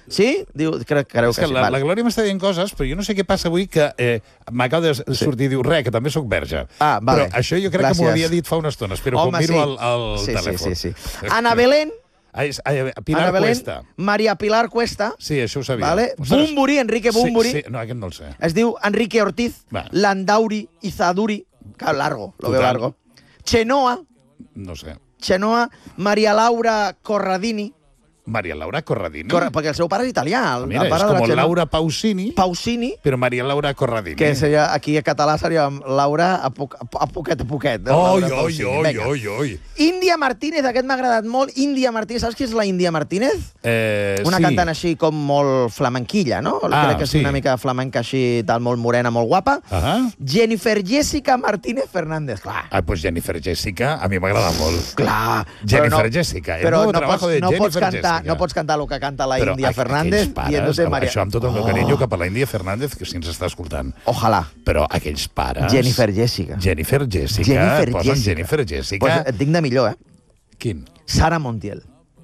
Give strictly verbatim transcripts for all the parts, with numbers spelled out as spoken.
Sí? Diu, creu, creu És que, que sí. la, Vale. la Glòria m'està dient coses, però jo no sé què passa avui, que eh, m'acaba de sortir i diu, res, que també sóc verge. Ah, vale. Però això jo crec Gràcies. que m'ho havia dit fa una estona. Espero Home, quan miro sí. el, el sí, telèfon. Sí, sí, sí. Ana Belén, Ah, és, ah, Pilar Ana Belén, Cuesta. Maria Pilar Cuesta, Sí, això ho sabia. vale? Ostres. Bumburi, Enrique Bumburi. Sí, sí, no, aquest no el sé. Es diu Enrique Ortiz, Va. Landauri, Izaduri, claro, largo, lo Total. veo largo. Chenoa, No sé. Chenoa, Maria Laura Corradini, Maria Laura Corradini. Corre, perquè el seu pare és italià, el, Ah, mira, el és pare de la com Chenoa. Laura Pausini, Pausini, però Maria Laura Corradini. que seria, aquí a català seria Laura a, poc, a poquet a poquet. No? Oi, Laura oi, Pausini. oi, Vinga. oi, oi. Índia Martínez, aquest m'ha agradat molt. Índia Martínez, saps qui és la Índia Martínez? Eh, Una sí. cantant així com molt flamenquilla, no? Ah, Crec que és sí. una mica flamenca així, tal, molt morena, molt guapa. Ah, Jennifer Jessica Martínez Fernández, clar. ah, pues Jennifer Jessica, a mi m'agrada molt. Clar. Jennifer però no, Jessica, el Però nuevo no trabajo pots, de no pots Jennifer cantar, Jessica. no pots cantar el que canta la Però Índia aqu- Fernández aquells pares, dient-se amb Maria... això amb tot el meu Oh. carinyo cap a la Índia Fernández, que si ens està escoltant. Ojalà. Però aquells pares... Jennifer Jessica. Jennifer Jessica. Jennifer posen Jessica. Jennifer Jessica. Pues et dic de millor, eh? Quin? Sara Montiel.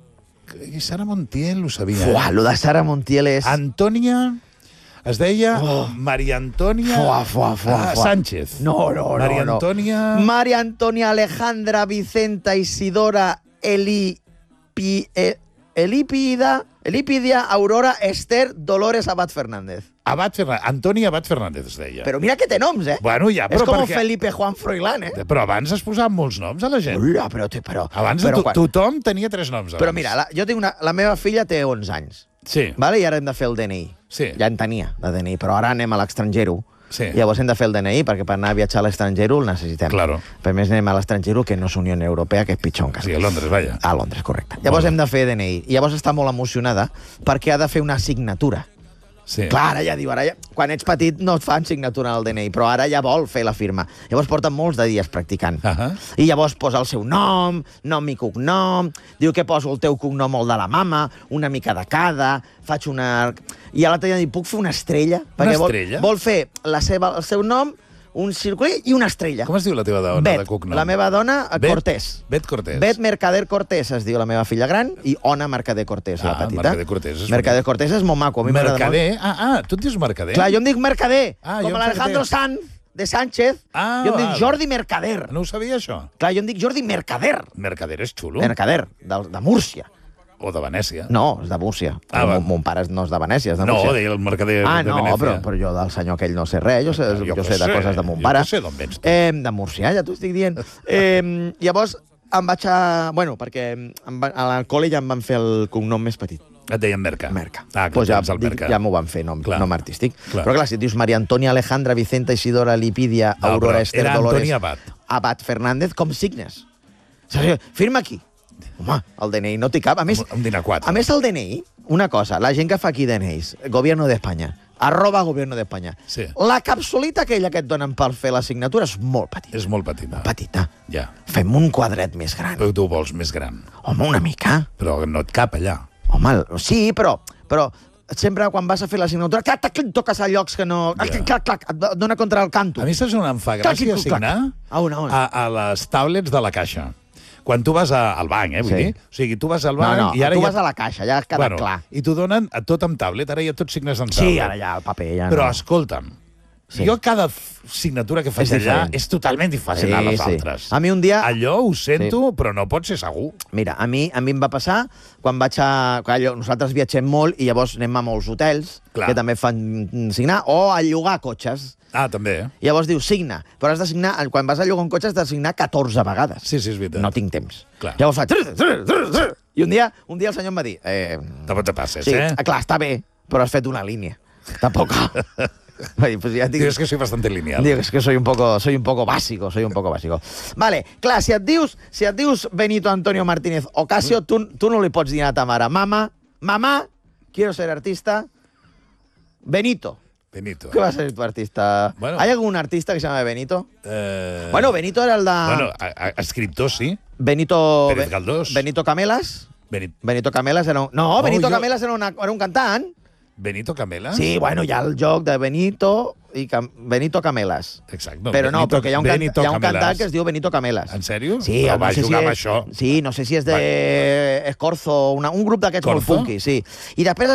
I Sara Montiel ho sabia. Fuà, lo de Sara Montiel és... Antònia... Es deia Oh. Maria Antònia Fuà, fuà, fuà, ah, fuà. Sánchez. No, no, no. Maria no. Antònia... María Antonia Alejandra Vicenta Isidora Elipi, eh, Elípida, Elípidia Aurora Esther Dolores Abad Fernández. Abad Fernández. Antònia Abad Fernández es deia. Però mira que té noms, eh? Bueno, ja, és però com perquè... Felipe Juan Froilán, eh? Però abans es posaven molts noms a la gent. Hola, però... però Abans però, to tothom tenia tres noms. Abans. Però mira, la, jo tinc una, la meva filla té onze anys, Sí. vale? I ara hem de fer el D N I. Sí. Ja en tenia, de D N I, però ara anem a l'estranger. Sí. Llavors hem de fer el D N I, perquè per anar a viatjar a l'estranger el necessitem. Claro. Per més anem a l'estranger, que no és Unió Europea, que és pitjor encara. Sí, a Londres, vaja. A Londres, correcte. Llavors bé. hem de fer D N I. I llavors està molt emocionada perquè ha de fer una signatura. Sí. Clar, ara ja diu, ara ja... quan ets petit no et fan signatura en el D N I, però ara ja vol fer la firma. Llavors porta molts de dies practicant. Uh -huh. I llavors posa el seu nom, nom i cognom, diu que poso el teu cognom o el de la mama, una mica de cada, faig una... I a l'altre dia diu, puc fer una estrella? Una Perquè vol, estrella? vol fer la seva, el seu nom, un circuit i una estrella. Com es diu la teva dona Bet, de cognom? la meva dona, Bet? Cortés. Bet Cortés. Bet Mercader Cortés es diu la meva filla gran i Ona Mercader Cortés, Ah, la petita. Mercader Cortés és Mercader bonic. Cortés és molt maco. A mi m'agrada Mercader? Ah, ah, tu et dius Mercader? molt. Clar, jo em dic Mercader, Ah, jo com em l'Alejandro pensava Sanz de Sánchez. Ah, jo em dic val. Jordi Mercader. No ho sabia, això. Clar, jo em dic Jordi Mercader. Mercader és xulo. Mercader, de, de Múrcia. O de Venècia. No, és de Múrcia. Ah, va. mon, mon pare no és de Venècia, és de No, Múrcia. deia el Mercader Ah, de no, Venècia. però, però jo del senyor aquell no sé res, jo sé, Jo jo què sé de sé, coses de mon jo pare. què sé d'on vens tu. Eh, de Múrcia, ja t'ho estic dient. Eh, llavors em vaig a... Bueno, perquè em va, a l'alcohol ja em van fer el cognom més petit. Et deien Merca. Merca. Ah, pues ja, tens el dic, Merca. ja m'ho van fer, nom, Clar. nom artístic. Clar. Però clar, si et dius Maria Antònia Alejandra Vicenta Isidora Lípidia No, Aurora però Esther era Dolores Antònia Abad. Abad Fernández, com signes? Saps? Firma aquí. Home, el D N I no t'hi cap. A més, Un dinar quatre. a més, el D N I, una cosa, la gent que fa aquí D N Is, Gobierno d'Espanya, arroba Gobierno d'Espanya, Sí. la capsulita aquella que et donen per fer la signatura és molt petita. És molt petita. Petita. Ja. Fem un quadret més gran. Però tu ho vols més gran. Home, una mica. Però no et cap allà. Home, sí, però, però sempre quan vas a fer la signatura, clac, clac, clac, toques a llocs que no... Ja. Clac, clac, clac, et dona contra el canto. A mi saps on em fa Clac, gràcia clac, clac. signar? A on, a on? A, a les tablets de la caixa. Quan tu vas a, al banc, eh, vull Sí. dir? O sigui, tu vas al No, banc no, i ara tu ja... vas a la caixa, ja queda bueno, clar. I t'ho donen a tot amb tablet, ara ja tot signes en Sí, tablet. ara ja el paper ja Però no. escolta'm, Sí. jo cada f- signatura que faig És allà diferent. és totalment diferent Sí, a les sí. altres. A mi un dia... Allò ho sento, però no pot ser segur. Mira, a mi, a mi em va passar quan vaig a... Clar, allò, nosaltres viatgem molt i llavors anem a molts hotels Clar. que també fan signar, o a llogar cotxes. Ah, també, eh? I llavors diu, signa. Però has de signar... Quan vas a llogar un cotxe has de signar catorze vegades. Sí, sí, és veritat. No tinc temps. Clar. Llavors faig... Trr, trr, trr, trr. I un dia, un dia el senyor em va dir... Eh, Tampoc te passes, sí, eh? clar, està bé, però has fet una línia. Tampoc... Va dir, pues ja tinc... Diu, és que soy bastante lineal. Digo, es que soy un poco, soy un poco básico, soy un poco básico. Vale, clar, si et dius, si et dius Benito Antonio Martínez Ocasio, tu, tu no li pots dir a ta mare, mama, mamá, quiero ser artista. Benito. Benito. ¿Qué va a ser tu artista? Bueno. ¿Hay algún artista que se llama Benito? Eh... Bueno, Benito era el de... Bueno, a, a, escriptor, sí. Benito... Pérez Galdós. Benito Camelas. Benito, Benito Camelas era un... No, Oh, Benito jo- Camelas era, una, era un cantant. Benito Camela? Sí, bueno, hi ha el joc de Benito i Cam... Benito Camelas. Exacte. Però no, Benito, perquè hi ha un, can... Benito hi ha un Camelas. cantant que es diu Benito Camelas. En sèrio? Sí, Però no va sé jugar si amb és... això. Sí, no sé si és de Escorzo, una... un grup d'aquests molt Corzo? funky, sí. I després